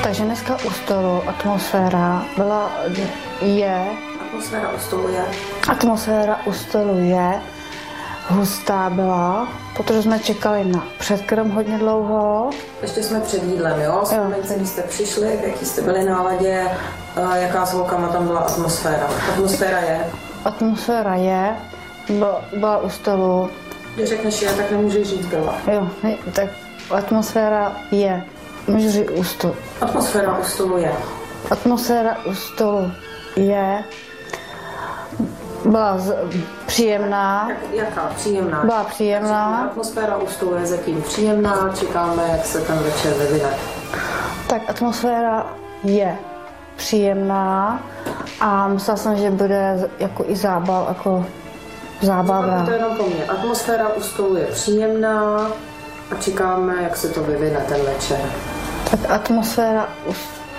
Takže dneska u stolu atmosféra byla, je... Atmosféra u stolu je hustá byla, protože jsme čekali na předkrm hodně dlouho. Ještě jsme před jídlem, jo? Vzpomeňte, když jste přišli, v jaký jste byli náladě, jaká s holkama tam byla atmosféra. Atmosféra je, byla u stolu. Když řekneš je, tak nemůžeš říct byla. Jo, tak atmosféra je. Můžu říct u stolu. Atmosféra u stolu je. Atmosféra u stolu je. Byla příjemná. Jaká? Příjemná. Byla příjemná. Atmosféra u stolu je zatím příjemná, čekáme, jak se ten večer vyvine. Tak atmosféra je příjemná a myslela jsem, že bude jako i zábava. To je jenom po mně. Atmosféra u stolu je příjemná a čekáme, jak se to vyvine ten večer. Tak atmosféra